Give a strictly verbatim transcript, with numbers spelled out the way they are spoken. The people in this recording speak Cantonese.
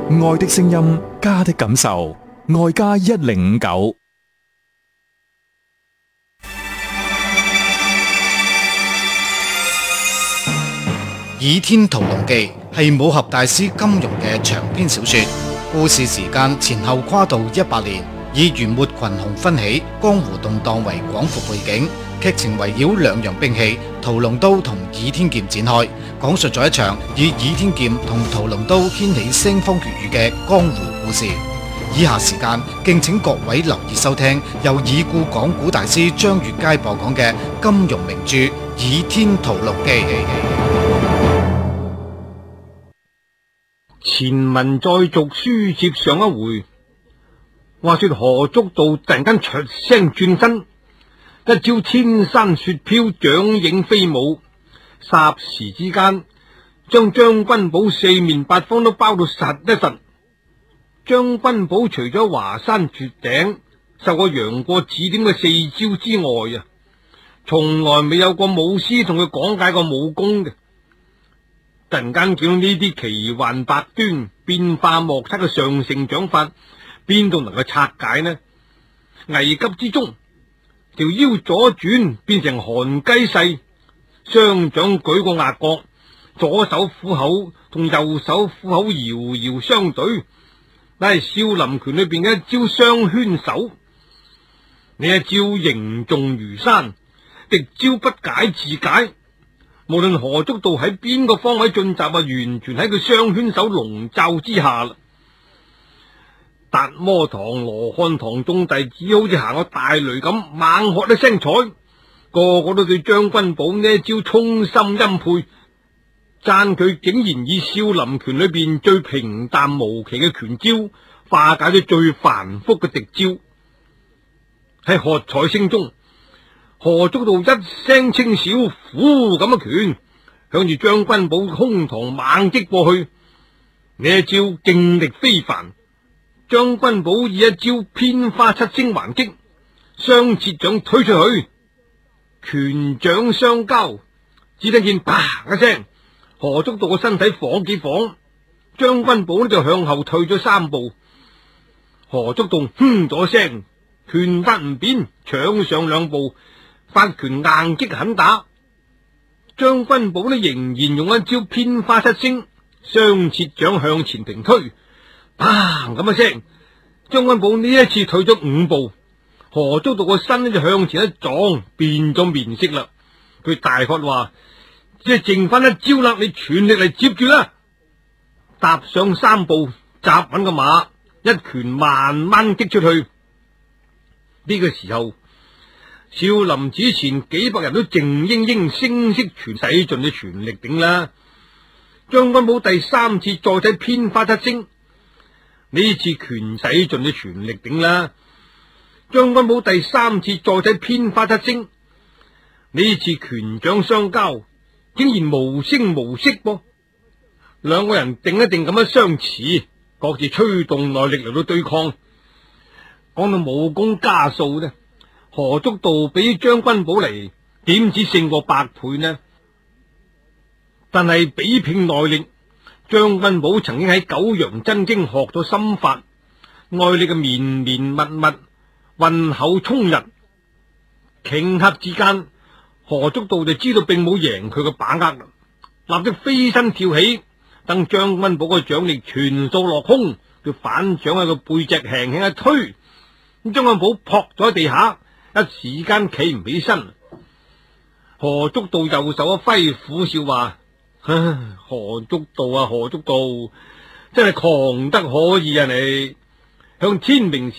愛的聲音，家的感受，愛家一零五九。 《倚天屠龍記》係武俠大師金庸嘅長篇小說，故事時間前後跨度一百年，以元末群雄紛起、江湖動盪為廣闊背景，劇情圍繞兩樣兵器屠龍刀同倚天劍展開，講述咗一場以倚天劍同屠龍刀掀起腥風血雨嘅江湖故事。以下時間敬請各位留意收聽由已故講古大師張月佳播講嘅金庸名著《倚天屠龍記》。 前文再續，書接上一回。話說何足道突然間出聲轉身，一招千山雪飄，掌影飛舞，霎時之間將張君寶四面八方都包到實一實。張君寶除咗華山絕頂受過楊過指點嘅四招之外啊，從來未有過武師同佢講解過武功嘅。突然間見到呢啲奇幻百端、變化莫測嘅上乘掌法，邊度能夠拆解呢？危急之中，條腰左轉變成寒雞勢，雙掌舉過額角，左手虎口同右手虎口遙遙相對，乃係少林拳裏邊嘅一招雙圈手。呢一招形重如山，敵招不解自解。無論何足道喺邊個方位進襲啊，完全喺佢雙圈手籠罩之下啦。達摩堂、羅漢堂眾弟子好似行個大雷咁，猛喝一聲彩，個個都對張君寶呢一招衷心欽佩，讚佢竟然以少林拳裏邊最平淡無奇嘅拳招，化解咗最繁複嘅敵招。喺喝彩聲中，何足道一聲稱小，呼咁一拳向住張君寶胸膛猛擊過去。呢一招勁力非凡，張君寶以一招編花七星還擊，雙切掌推出去，拳掌相交，只聽見啪一聲，何足道個身體晃幾晃，張君寶呢就向後退咗三步。何足道哼咗聲，拳法唔變，搶上兩步，發拳硬擊狠打。張君寶呢仍然用一招編花七星，雙切掌向前平推，砰咁一聲，張君寶呢一次退咗五步。何足道個身呢就向前一撞，變咗面色啦。佢大喝話：只係剩翻一招啦，你全力嚟接住啦！踏上三步，扎穩個馬，一拳慢慢擊出去。呢個時候，少林寺前幾百人都靜英英聲色全使盡咗全力頂啦。張君寶第三次再睇編花七星，呢次拳使盡咗全力頂啦。張君寶第三次再睇編花七星，呢次拳掌相交，竟然無聲無息噃。兩個人定一定咁樣相持，各自催動內力嚟到對抗。講到武功加數呢，何足道比張君寶嚟點止勝過百倍呢？但係比拼內力，張君寶曾經喺九陽真經學咗心法，內力嘅綿綿密密，渾厚充溢。頃刻之間，何足道就知道並冇贏佢嘅把握啦，立即飛身跳起，等張君寶嘅掌力全數落空，佢反掌喺個背脊輕輕一推，咁張君寶撲咗喺地下，一時間企唔起身。何足道右手一揮，苦笑話：唉，何足道啊，何足道，真係狂得可以啊！你向天明時